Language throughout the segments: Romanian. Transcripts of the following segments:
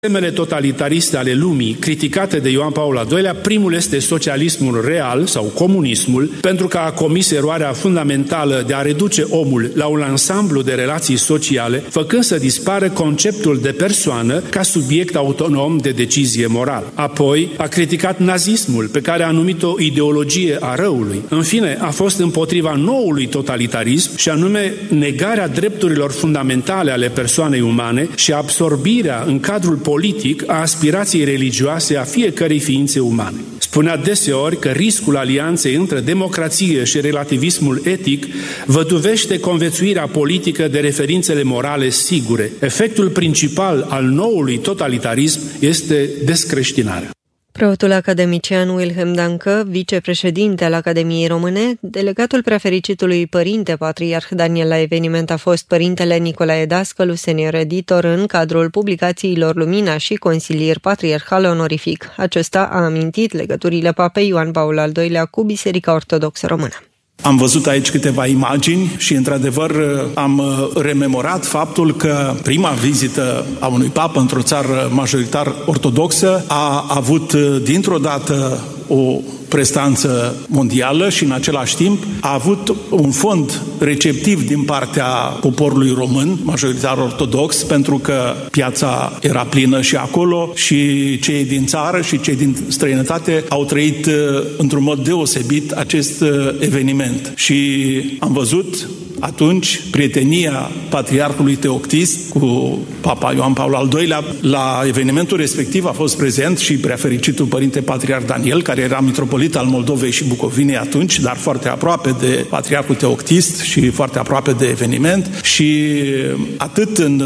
Sistemele totalitariste ale lumii, criticate de Ioan Paul al II-lea, primul este socialismul real sau comunismul, pentru că a comis eroarea fundamentală de a reduce omul la un ansamblu de relații sociale, făcând să dispară conceptul de persoană ca subiect autonom de decizie morală. Apoi a criticat nazismul, pe care a numit-o ideologie a răului. În fine, a fost împotriva noului totalitarism, și anume negarea drepturilor fundamentale ale persoanei umane și absorbirea în cadrul politic a aspirației religioase a fiecărei ființe umane. Spunea deseori că riscul alianței între democrație și relativismul etic văduvește conviețuirea politică de referințele morale sigure. Efectul principal al noului totalitarism este descreștinarea. Preotul academician Wilhelm Dancă, vicepreședinte al Academiei Române, delegatul prefericitului părinte patriarh Daniel la eveniment a fost părintele Nicolae Dascălu, senior editor în cadrul publicațiilor Lumina și consilier patriarhal onorific. Acesta a amintit legăturile papei Ioan Paul al II-lea cu Biserica Ortodoxă Română. Am văzut aici câteva imagini și, într-adevăr, am rememorat faptul că prima vizită a unui papă într-o țară majoritar ortodoxă a avut dintr-o dată o prestanță mondială și, în același timp, a avut un fond receptiv din partea poporului român, majoritar ortodox, pentru că piața era plină și acolo și cei din țară și cei din străinătate au trăit într-un mod deosebit acest eveniment. Și am văzut atunci prietenia patriarhului Teoctist cu Papa Ioan Paul al II-lea. La evenimentul respectiv a fost prezent și preafericitul părinte patriarh Daniel, care era mitropolit al Moldovei și Bucovinei atunci, dar foarte aproape de patriarhul Teoctist și foarte aproape de eveniment. Și atât în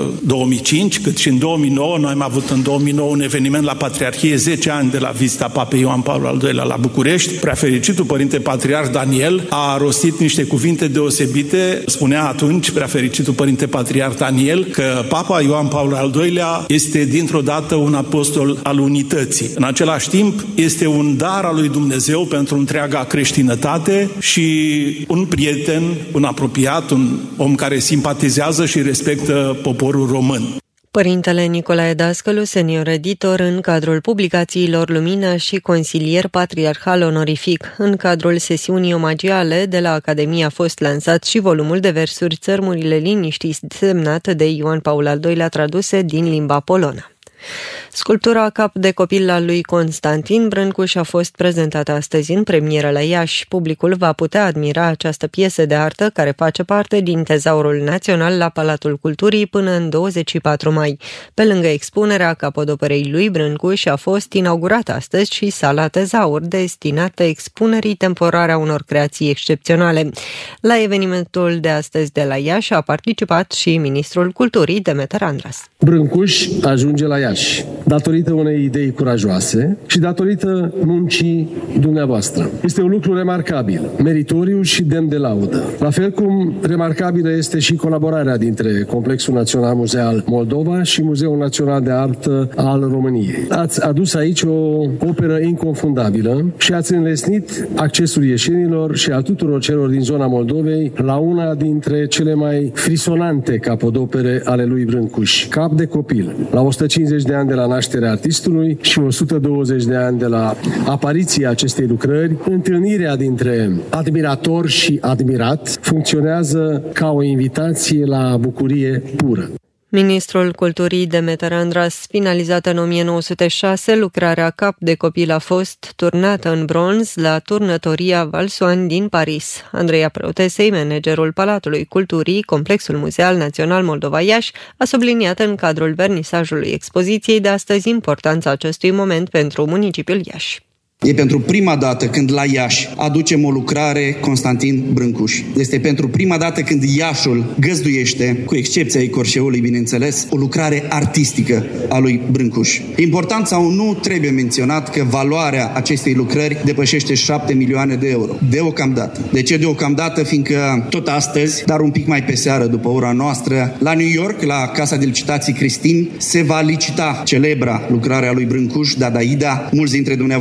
2005 cât și în 2009, noi am avut în 2009 un eveniment la Patriarhie, 10 ani de la vizita Papei Ioan Paul al II-lea la București. Preafericitul părinte patriarh Daniel a rostit niște cuvinte deosebite. Spunea atunci preafericitul părinte patriarh Daniel că Papa Ioan Paul al II-lea este dintr-o dată un apostol al unității. În același timp este un dar al lui Dumnezeu pentru întreaga creștinătate și un prieten, un apropiat, un om care simpatizează și respectă poporul român. Părintele Nicolae Dascălu, senior editor în cadrul publicațiilor Lumina și consilier patriarhal onorific. În cadrul sesiunii omagiale de la Academie a fost lansat și volumul de versuri Țărmurile liniștii, semnat de Ioan Paul al II-lea, traduse din limba polonă. Sculptura Cap de copil al lui Constantin Brâncuș a fost prezentată astăzi în premieră la Iași. Publicul va putea admira această piesă de artă care face parte din Tezaurul Național la Palatul Culturii până în 24 mai. Pe lângă expunerea capodoperei lui Brâncuș a fost inaugurată astăzi și sala Tezaur, destinată expunerii temporare a unor creații excepționale. La evenimentul de astăzi de la Iași a participat și ministrul Culturii Demeter Andras. Brâncuș ajunge la Iași datorită unei idei curajoase și datorită muncii dumneavoastră. Este un lucru remarcabil, meritoriu și demn de laudă. La fel cum remarcabilă este și colaborarea dintre Complexul Național Muzeal Moldova și Muzeul Național de Artă al României. Ați adus aici o operă inconfundabilă și ați înlesnit accesul ieșenilor și a tuturor celor din zona Moldovei la una dintre cele mai frisonante capodopere ale lui Brâncuș. Cap de copil, la 150 de ani de la nașterea artistului și 120 de ani de la apariția acestei lucrări, întâlnirea dintre admirator și admirat funcționează ca o invitație la bucurie pură. Ministrul Culturii Demeter Andras, finalizată în 1906, lucrarea Cap de copil a fost turnată în bronz la turnătoria Valsoan din Paris. Andreea Preotesei, managerul Palatului Culturii, Complexul Muzeal Național Moldova Iași, a subliniat în cadrul vernisajului expoziției de astăzi importanța acestui moment pentru municipiul Iași. E pentru prima dată când la Iași aducem o lucrare Constantin Brâncuș. Este pentru prima dată când Iașul găzduiește, cu excepția Icorșeului, bineînțeles, o lucrare artistică a lui Brâncuș. Important sau nu, trebuie menționat că valoarea acestei lucrări depășește 7 milioane de euro. Deocamdată. De ce deocamdată? Fiindcă tot astăzi, dar un pic mai pe seară după ora noastră, la New York, la Casa de Licitații Christine, se va licita celebra lucrarea lui Brâncuș, Dadaida. Mulți dintre dumneavoastră ați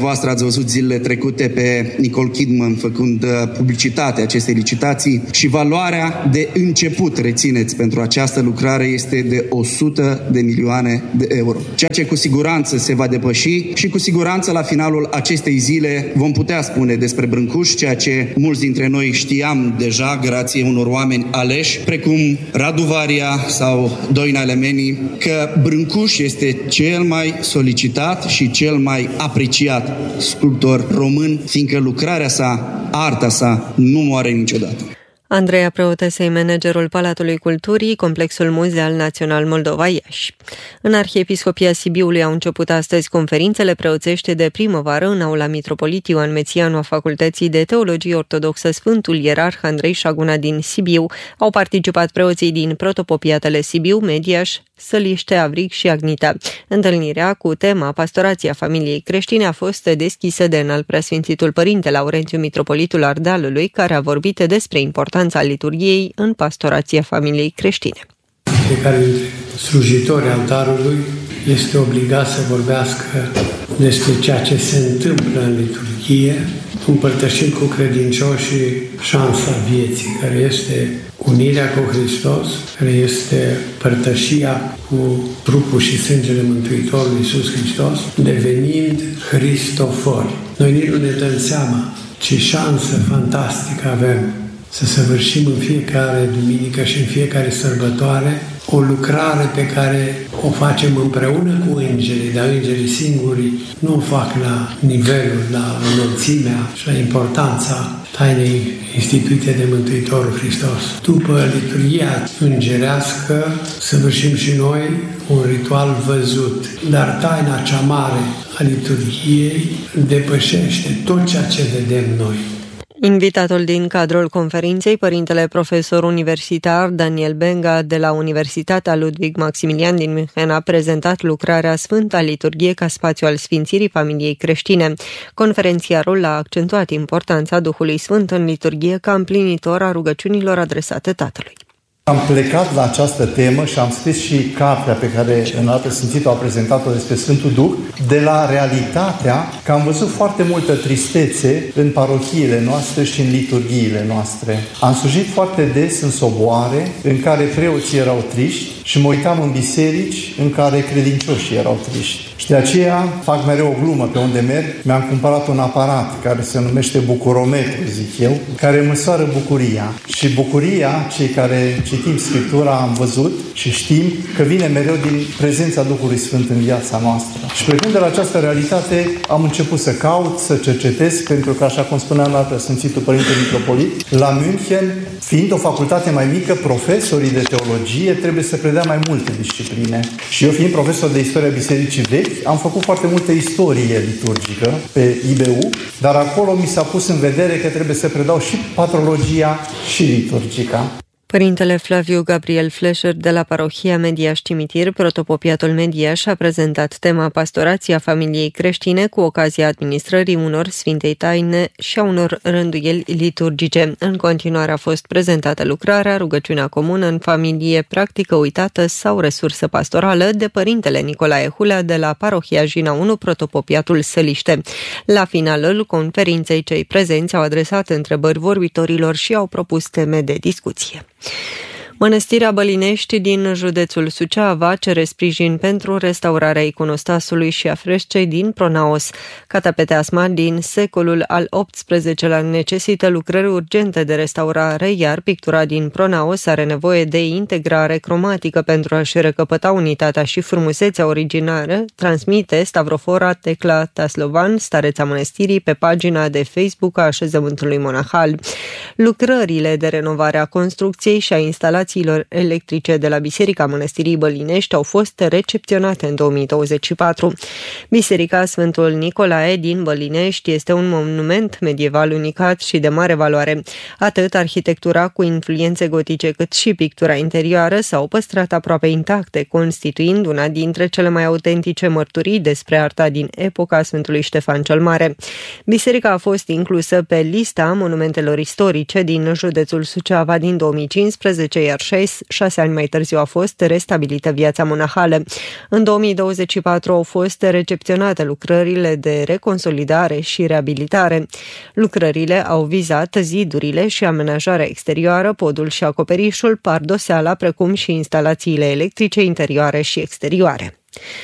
văzut zilele trecute pe Nicole Kidman făcând publicitate acestei licitații și valoarea de început, rețineți, pentru această lucrare este de 100 de milioane de euro. Ceea ce cu siguranță se va depăși și cu siguranță la finalul acestei zile vom putea spune despre Brâncuș ceea ce mulți dintre noi știam deja grație unor oameni aleși, precum Radu Varia sau Doina Lemenii, că Brâncuș este cel mai solicitat și cel mai apreciat sculptor român, fiindcă lucrarea sa, arta sa, nu moare niciodată. Andreea Preotesei, managerul Palatului Culturii, Complexul Muzeal Național Moldova Iași. În Arhiepiscopia Sibiului au început astăzi conferințele preoțești de primăvară în aula Mitropolit Ioan Mețianu a Facultății de Teologie Ortodoxă Sfântul Ierarh Andrei Șaguna din Sibiu. Au participat preoții din protopopiatele Sibiu, Mediaș, Săliște, Avrig și Agnita. Întâlnirea cu tema Pastorația familiei creștine a fost deschisă de Înalt Preasfințitul Părinte Laurențiu, Mitropolitul Ardealului, care a vorbit despre importanța liturghiei în pastorația familiei creștine. Fiecare dintre slujitori altarului este obligat să vorbească despre ceea ce se întâmplă în liturghie, împărtășind cu credincioșii șansa vieții, care este unirea cu Hristos, care este părtășia cu trupul și sângele Mântuitorului Iisus Hristos, devenind Hristofori. Noi nici nu ne dăm seama ce șansă fantastică avem să săvârșim în fiecare duminică și în fiecare sărbătoare o lucrare pe care o facem împreună cu îngerii, dar îngerii singuri nu o fac la nivelul, la înălțimea și la importanța tainei instituite de Mântuitorul Hristos. După liturghia îngerească, săvârșim și noi un ritual văzut, dar taina cea mare a liturghiei depășește tot ceea ce vedem noi. Invitatul din cadrul conferinței, părintele profesor universitar Daniel Benga de la Universitatea Ludwig Maximilian din München, a prezentat lucrarea Sfânta Liturghie ca spațiu al sfințirii familiei creștine. Conferențiarul a accentuat importanța Duhului Sfânt în liturghie ca împlinitor a rugăciunilor adresate Tatălui. Am plecat la această temă și am scris și cartea pe care Înalt Preasfințitul a prezentat-o despre Sfântul Duh, de la realitatea că am văzut foarte multă tristețe în parohiile noastre și în liturghiile noastre. Am slujit foarte des în soboare în care preoții erau triști și mă uitam în biserici în care credincioșii erau triști. Și de aceea fac mereu o glumă pe unde merg. Mi-am cumpărat un aparat care se numește bucurometru, zic eu, care măsoară bucuria. Și bucuria, cei care citim Scriptura, am văzut și știm că vine mereu din prezența Duhului Sfânt în viața noastră. Și plecând de la această realitate, am început să caut, să cercetez, pentru că, așa cum spunea Înalt Preasfințitul Părinte Mitropolit, la München, fiind o facultate mai mică, profesorii de teologie trebuie să predea mai multe discipline. Și eu, fiind profesor de istoria Bisericii Vechi, am făcut foarte multă istorie liturgică pe IBU, dar acolo mi s-a pus în vedere că trebuie să predau și patrologia și liturgica. Părintele Flaviu Gabriel Fleșer de la parohia Mediaș Cimitir, protopopiatul Mediaș, a prezentat tema Pastorația familiei creștine cu ocazia administrării unor Sfintei Taine și a unor rânduieli liturgice. În continuare a fost prezentată lucrarea Rugăciunea comună în familie, practică uitată sau resursă pastorală de părintele Nicolae Hulea de la parohia Jina 1, protopopiatul Săliște. La finalul conferinței, cei prezenți au adresat întrebări vorbitorilor și au propus teme de discuție. Mănăstirea Bălinești din județul Suceava cere sprijin pentru restaurarea iconostasului și a frescei din Pronaos. Catapeteasma din secolul al XVIII-lea necesită lucrări urgente de restaurare, iar pictura din Pronaos are nevoie de integrare cromatică pentru a-și recăpăta unitatea și frumusețea originară, transmite Stavrofora Tecla Taslovan, stareța mănăstirii, pe pagina de Facebook a așezământului monahal. Lucrările de renovare a construcției și a instalațiilor electrice de la Biserica Mănăstirii Bălinești au fost recepționate în 2024. Biserica Sfântul Nicolae din Bălinești este un monument medieval unicat și de mare valoare. Atât arhitectura cu influențe gotice cât și pictura interioară s-au păstrat aproape intacte, constituind una dintre cele mai autentice mărturii despre arta din epoca Sfântului Ștefan cel Mare. Biserica a fost inclusă pe lista monumentelor istorice din județul Suceava din 2015, iar iar 6 ani mai târziu a fost restabilită viața monahală. În 2024 au fost recepționate lucrările de reconsolidare și reabilitare. Lucrările au vizat zidurile și amenajarea exterioară, podul și acoperișul, pardoseala, precum și instalațiile electrice interioare și exterioare.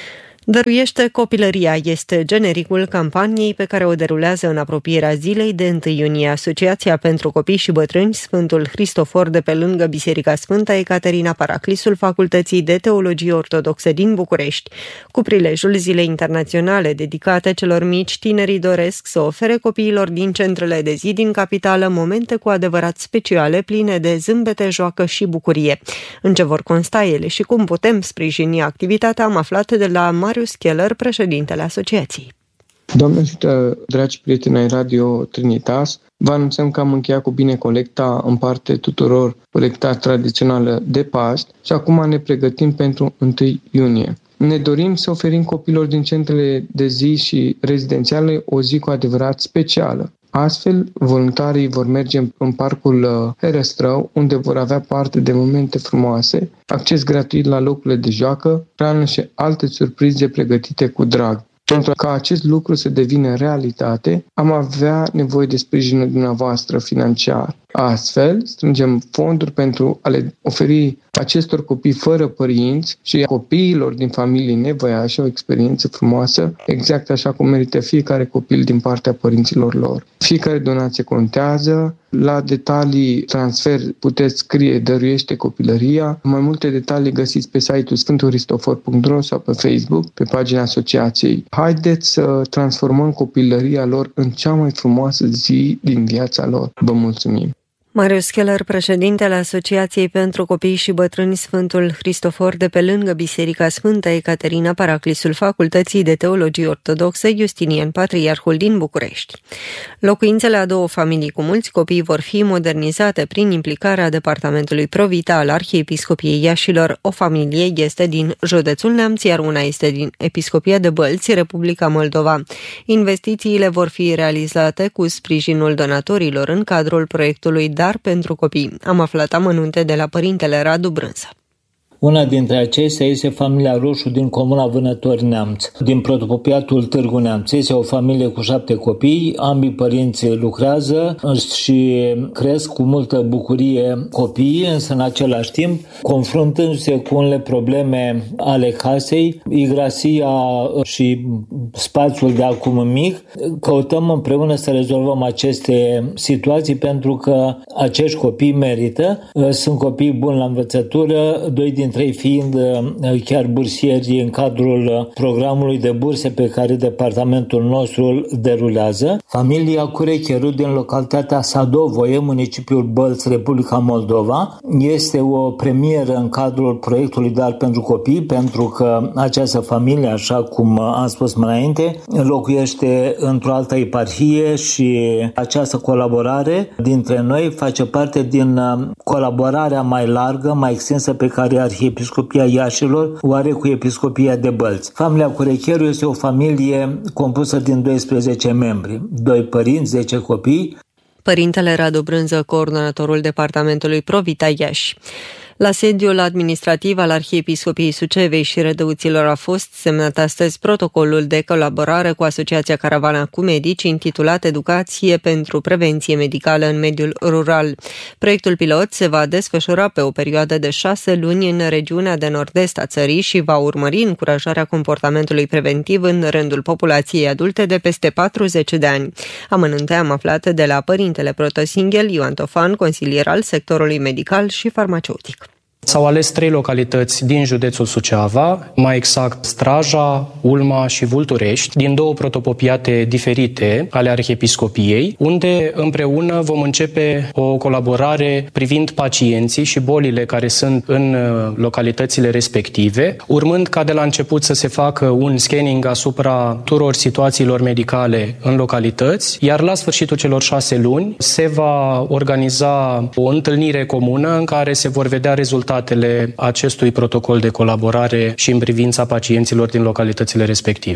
Dăruiește copilăria este genericul campaniei pe care o derulează în apropierea zilei de 1 iunie Asociația pentru Copii și Bătrâni Sfântul Hristofor de pe lângă Biserica Sfânta Ecaterina Paraclisul Facultății de Teologie Ortodoxă din București. Cu prilejul Zilei Internaționale dedicate celor mici, tinerii doresc să ofere copiilor din centrele de zi din capitală momente cu adevărat speciale, pline de zâmbete, joacă și bucurie. În ce vor consta ele și cum putem sprijini activitatea, am aflat de la Marius Keller, președintele asociației. Doamne ajută, dragi prieteni ai Radio Trinitas, vă anunțăm că am încheiat cu bine colecta în parte tuturor, colecta tradițională de Paști și acum ne pregătim pentru 1 iunie. Ne dorim să oferim copilor din centrele de zi și rezidențiale o zi cu adevărat specială. Astfel, voluntarii vor merge în parcul Herăstrău, unde vor avea parte de momente frumoase, acces gratuit la locurile de joacă, hrană și alte surprize pregătite cu drag. Pentru ca acest lucru să devină realitate, am avea nevoie de sprijinul dumneavoastră financiar. Astfel, strângem fonduri pentru a le oferi acestor copii fără părinți și copiilor din familii nevoiașe o experiență frumoasă, exact așa cum merită fiecare copil din partea părinților lor. Fiecare donație contează. La detalii transfer puteți scrie Dăruiește copilăria. Mai multe detalii găsiți pe site-ul sfântuhristofor.ro sau pe Facebook, pe pagina asociației. Haideți să transformăm copilăria lor în cea mai frumoasă zi din viața lor. Vă mulțumim! Marius Keller, președintele Asociației pentru Copii și Bătrâni Sfântul Hristofor de pe lângă Biserica Sfânta Ecaterina Paraclisul Facultății de Teologie Ortodoxă Justinian Patriarhul din București. Locuințele a 2 familii cu mulți copii vor fi modernizate prin implicarea Departamentului Provita al Arhiepiscopiei Iașilor. O familie este din județul Neamț, iar una este din Episcopia de Bălți, Republica Moldova. Investițiile vor fi realizate cu sprijinul donatorilor în cadrul proiectului Dar pentru copii. Am aflat amănunte de la părintele Radu Brânză. Una dintre acestea este familia Roșu din comuna Vânători Neamț, din protopopiatul Târgu Neamț. Este o familie cu 7 copii, ambii părinți lucrează și cresc cu multă bucurie copiii, însă în același timp, confruntându-se cu unele probleme ale casei, igrasia și spațiul de acum mic, căutăm împreună să rezolvăm aceste situații pentru că acești copii merită. Sunt copii buni la învățătură, 2 dintre ei fiind chiar bursieri în cadrul programului de burse pe care departamentul nostru îl derulează. Familia Curecheru din localitatea Sadovoie, municipiul Bălți, Republica Moldova, este o premieră în cadrul proiectului Dar pentru copii, pentru că această familie, așa cum am spus mai înainte, locuiește într-o altă eparhie și această colaborare dintre noi face parte din colaborarea mai largă, mai extinsă pe care Arhiepiscopia Iașilor o are cu Episcopia de Bălți. Familia Curecheru este o familie compusă din 12 membri, 2 părinți, 10 copii. Părintele Radu Brânză, coordonatorul Departamentului Provita Iași. La sediul administrativ al Arhiepiscopiei Sucevei și Rădăuților a fost semnat astăzi protocolul de colaborare cu Asociația Caravana cu Medici, intitulat Educație pentru prevenție medicală în mediul rural. Proiectul pilot se va desfășura pe o perioadă de 6 luni în regiunea de nord-est a țării și va urmări încurajarea comportamentului preventiv în rândul populației adulte de peste 40 de ani. Amănunte am aflat de la părintele protosinghel Ioan Tofan, consilier al sectorului medical și farmaceutic. S-au ales 3 localități din județul Suceava, mai exact Straja, Ulma și Vulturești, din 2 protopopiate diferite ale Arhiepiscopiei, unde împreună vom începe o colaborare privind pacienții și bolile care sunt în localitățile respective, urmând ca de la început să se facă un scanning asupra tuturor situațiilor medicale în localități, iar la sfârșitul celor 6 luni se va organiza o întâlnire comună în care se vor vedea rezultatele acestui protocol de colaborare și în privința pacienților din localitățile respective.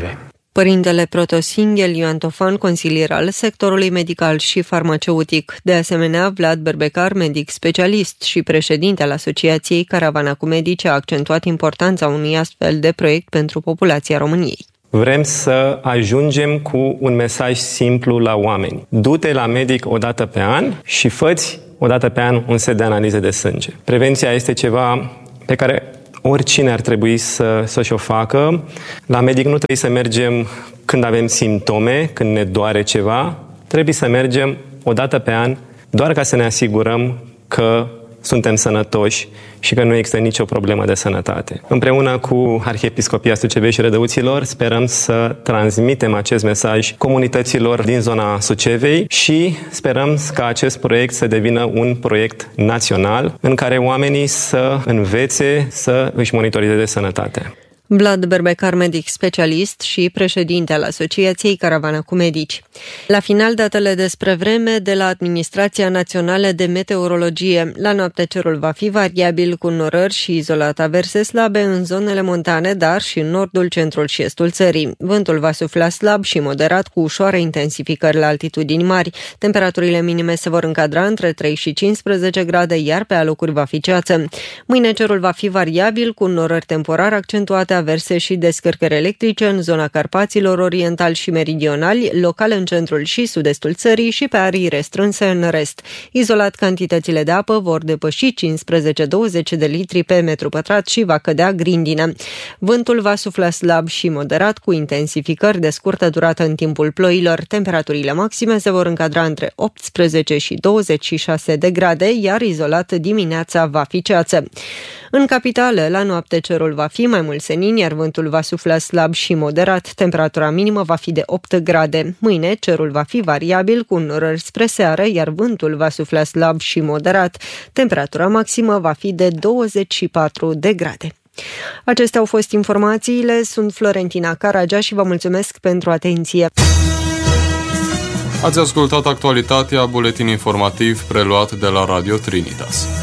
Părintele Protosinghel Ioan Tofan, consilier al sectorului medical și farmaceutic. De asemenea, Vlad Berbecar, medic specialist și președinte al Asociației Caravana cu Medici, a accentuat importanța unui astfel de proiect pentru populația României. Vrem să ajungem cu un mesaj simplu la oameni. Du-te la medic o dată pe an și fă-ți o dată pe an un set de analize de sânge. Prevenția este ceva pe care oricine ar trebui să-și o facă. La medic nu trebuie să mergem când avem simptome, când ne doare ceva. Trebuie să mergem o dată pe an doar ca să ne asigurăm că suntem sănătoși și că nu există nicio problemă de sănătate. Împreună cu Arhiepiscopia Sucevei și Rădăuților sperăm să transmitem acest mesaj comunităților din zona Sucevei și sperăm ca acest proiect să devină un proiect național în care oamenii să învețe să își monitorizeze sănătatea. Vlad Berbecar, medic specialist și președinte al Asociației Caravana cu Medici. La final, datele despre vreme de la Administrația Națională de Meteorologie. La noapte cerul va fi variabil cu norări și izolat averse slabe în zonele montane, dar și în nordul, centrul și estul țării. Vântul va sufla slab și moderat cu ușoare intensificări la altitudini mari. Temperaturile minime se vor încadra între 3 și 15 grade, iar pe alocuri va fi ceață. Mâine cerul va fi variabil cu norări temporar accentuate, averse și descărcări electrice în zona Carpaților orientali și meridionali, local în centrul și sud-estul țării și pe arii restrânse în rest. Izolat, cantitățile de apă vor depăși 15-20 de litri pe metru pătrat și va cădea grindină. Vântul va sufla slab și moderat cu intensificări de scurtă durată în timpul ploilor. Temperaturile maxime se vor încadra între 18 și 26 de grade, iar izolat dimineața va fi ceață. În capitală, la noapte cerul va fi mai mult senin, iar vântul va sufla slab și moderat. Temperatura minimă va fi de 8 grade. Mâine cerul va fi variabil cu norări spre seară, iar vântul va sufla slab și moderat. Temperatura maximă va fi de 24 de grade. Acestea au fost informațiile. Sunt Florentina Caragea și vă mulțumesc pentru atenție. Ați ascultat actualitatea, buletin informativ preluat de la Radio Trinitas.